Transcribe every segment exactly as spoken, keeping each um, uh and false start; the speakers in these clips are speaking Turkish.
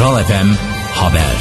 Kral F M Haber.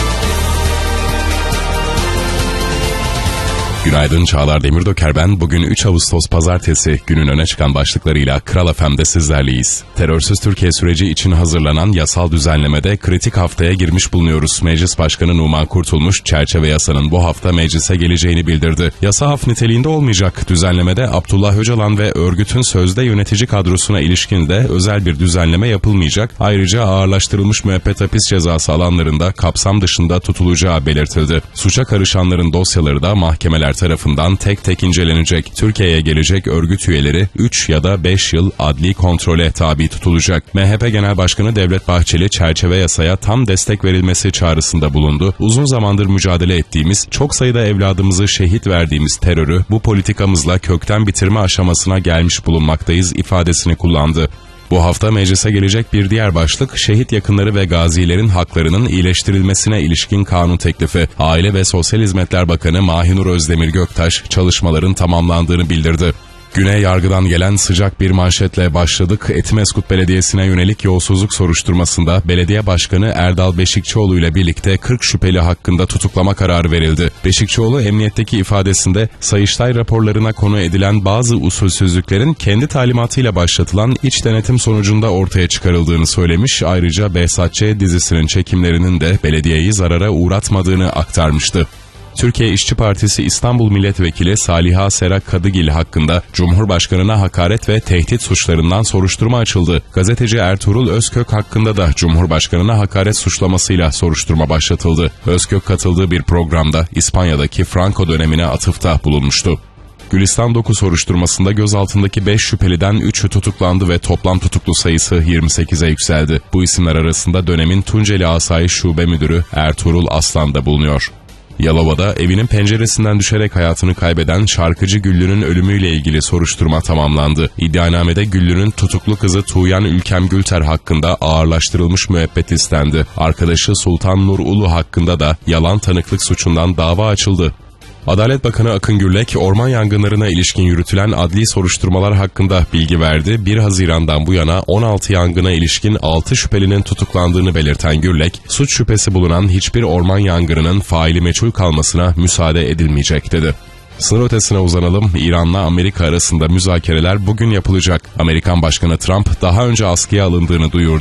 Günaydın, Çağlar Demirdoker ben. Bugün üç Ağustos Pazartesi, günün öne çıkan başlıklarıyla Kral F M'de sizlerleyiz. Terörsüz Türkiye süreci için hazırlanan yasal düzenlemede kritik haftaya girmiş bulunuyoruz. Meclis Başkanı Numan Kurtulmuş, çerçeve yasanın bu hafta meclise geleceğini bildirdi. Yasa af niteliğinde olmayacak. Düzenlemede Abdullah Öcalan ve örgütün sözde yönetici kadrosuna ilişkin de özel bir düzenleme yapılmayacak. Ayrıca ağırlaştırılmış müebbet hapis cezası alanlarında kapsam dışında tutulacağı belirtildi. Suça karışanların dosyaları da mahkemeler tarafından tek tek incelenecek. Türkiye'ye gelecek örgüt üyeleri üç ya da beş yıl adli kontrole tabi tutulacak. M H P Genel Başkanı Devlet Bahçeli çerçeve yasaya tam destek verilmesi çağrısında bulundu. Uzun zamandır mücadele ettiğimiz, çok sayıda evladımızı şehit verdiğimiz terörü bu politikamızla kökten bitirme aşamasına gelmiş bulunmaktayız ifadesini kullandı. Bu hafta meclise gelecek bir diğer başlık, şehit yakınları ve gazilerin haklarının iyileştirilmesine ilişkin kanun teklifi. Aile ve Sosyal Hizmetler Bakanı Mahinur Özdemir Göktaş, çalışmaların tamamlandığını bildirdi. Güne yargıdan gelen sıcak bir manşetle başladık. Etimesgut Belediyesi'ne yönelik yolsuzluk soruşturmasında belediye başkanı Erdal Beşikçioğlu ile birlikte kırk şüpheli hakkında tutuklama kararı verildi. Beşikçioğlu emniyetteki ifadesinde Sayıştay raporlarına konu edilen bazı usulsüzlüklerin kendi talimatıyla başlatılan iç denetim sonucunda ortaya çıkarıldığını söylemiş. Ayrıca Behzat Ç. dizisinin çekimlerinin de belediyeyi zarara uğratmadığını aktarmıştı. Türkiye İşçi Partisi İstanbul Milletvekili Saliha Sera Kadıgil hakkında Cumhurbaşkanına hakaret ve tehdit suçlarından soruşturma açıldı. Gazeteci Ertuğrul Özkök hakkında da Cumhurbaşkanına hakaret suçlamasıyla soruşturma başlatıldı. Özkök katıldığı bir programda İspanya'daki Franco dönemine atıfta bulunmuştu. Gülistan Doku soruşturmasında gözaltındaki beş şüpheliden üçü tutuklandı ve toplam tutuklu sayısı yirmi sekize yükseldi. Bu isimler arasında dönemin Tunceli Asayiş Şube Müdürü Ertuğrul Aslan da bulunuyor. Yalova'da evinin penceresinden düşerek hayatını kaybeden şarkıcı Güllü'nün ölümüyle ilgili soruşturma tamamlandı. İddianamede Güllü'nün tutuklu kızı Tuğyan Ülkem Gülter hakkında ağırlaştırılmış müebbet istendi. Arkadaşı Sultan Nur Ulu hakkında da yalan tanıklık suçundan dava açıldı. Adalet Bakanı Akın Gürlek, orman yangınlarına ilişkin yürütülen adli soruşturmalar hakkında bilgi verdi. bir Haziran'dan bu yana on altı yangına ilişkin altı şüphelinin tutuklandığını belirten Gürlek, suç şüphesi bulunan hiçbir orman yangınının faili meçhul kalmasına müsaade edilmeyecek dedi. Sınır ötesine uzanalım. İran'la Amerika arasında müzakereler bugün yapılacak. Amerikan Başkanı Trump daha önce askıya alındığını duyurdu.